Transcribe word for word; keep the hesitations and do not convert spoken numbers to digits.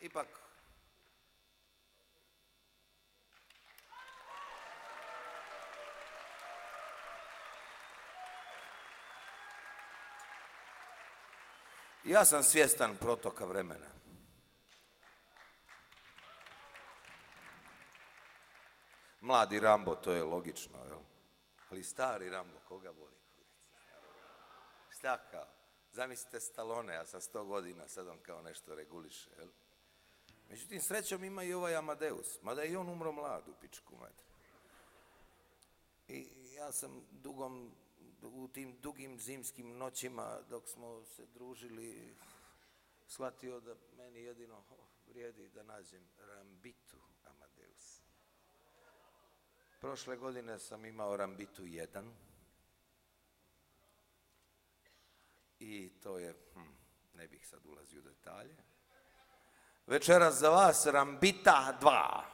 ipak ja sam svjestan protoka vremena. Mladi Rambo, to je logično, jel? Ali stari Rambo, koga boli? Šta kao? Zamislite Stallone, ja sam sto godina, sad on kao nešto reguliše, jel? Međutim, srećom ima i ovaj Amadeus, mada i on umro mlad u pičku mater. I ja sam dugom, u tim dugim zimskim noćima, dok smo se družili, shvatio da meni jedino vrijedi da nađem Rambitu Amadeus. Prošle godine sam imao Rambitu jedan i to je, hm, ne bih sad ulazio u detalje. Večeras za vas Rambita dva.